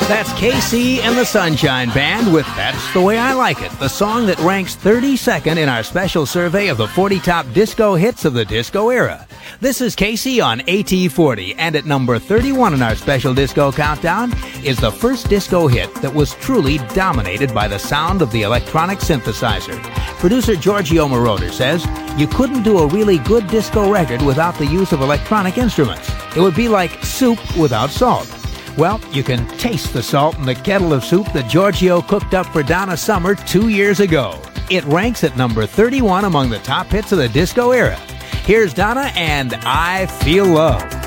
That's KC and the Sunshine Band with That's the Way I Like It, the song that ranks 32nd in our special survey of the 40 top disco hits of the disco era. This is KC on AT40, and at number 31 in our special disco countdown is the first disco hit that was truly dominated by the sound of the electronic synthesizer. Producer Giorgio Moroder says, "You couldn't do a really good disco record without the use of electronic instruments. It would be like soup without salt." Well, you can taste the salt in the kettle of soup that Giorgio cooked up for Donna Summer 2 years ago. It ranks at number 31 among the top hits of the disco era. Here's Donna and I Feel Love.